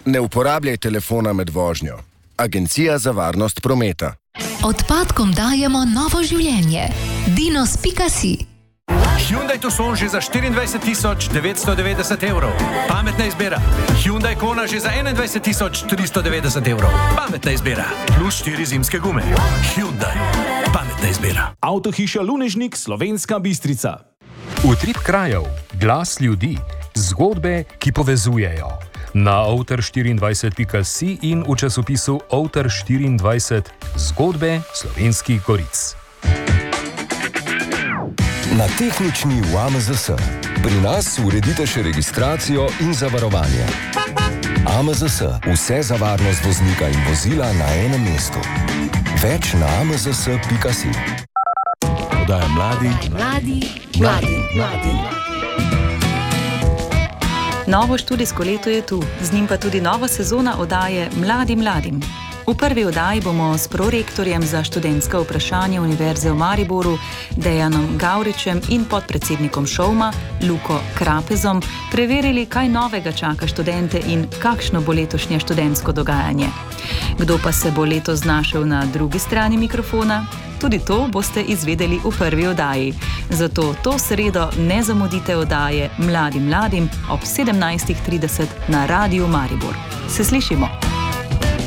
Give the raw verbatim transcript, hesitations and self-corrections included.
Ne uporabljaj telefona med vožnjo. Agencija za varnost prometa. Odpadkom dajemo novo življenje. Dinos pika si. Hyundai Tucson že za štiriindvajset tisoč devetsto devetdeset evrov. Pametna izbira. Hyundai Kona že za enaindvajset tisoč tristo devetdeset evrov. Pametna izbira. Plus štiri zimske gume. Hyundai. Pametna izbira. Avtohiša Lunežnik, Slovenska Bistrica. Utrip krajev, glas ljudi, zgodbe, ki povezujejo. Na outer štiriindvajset pika si in v časopisu Outer štiriindvajset zgodbe Slovenskih goric. Na tehnični v A M Z S. Pri nas uredite še registracijo in zavarovanje. A M Z S. Vse za varnost voznika in vozila na enem mestu. Več na a m z s pika si. Oddaja Mladi, Mladi, mladi, mladi. Novo študijsko leto je tu, z njim pa tudi nova sezona oddaje Mladi mladim. V prvi oddaji bomo s prorektorjem za študentska vprašanja Univerze v Mariboru, Dejanom Gavričem in podpredsednikom ŠOUM-a, Luko Krapezom, preverili, kaj novega čaka študente in kakšno bo letošnje študentsko dogajanje. Kdo pa se bo letos znašel na drugi strani mikrofona? Tudi to boste izvedeli v prvi oddaji. Zato to sredo ne zamudite oddaje Mladi mladim ob sedemnajst trideset na Radiu Maribor. Se slišimo!